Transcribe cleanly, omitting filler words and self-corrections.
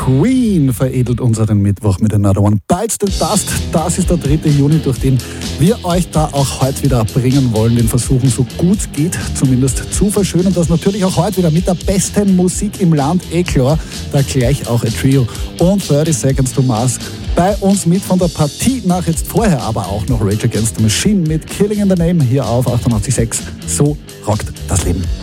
Queen veredelt unseren Mittwoch mit Another One Bites the Dust. Das ist der 3. Juni, durch den wir euch da auch heute wieder bringen wollen. Den versuchen, so gut geht, zumindest zu verschönern. Das natürlich auch heute wieder mit der besten Musik im Land. Klar, da gleich auch ein Trio und 30 Seconds to Mars bei uns mit von der Partie nach. Jetzt vorher aber auch noch Rage Against the Machine mit Killing in the Name hier auf 88.6. So rockt das Leben.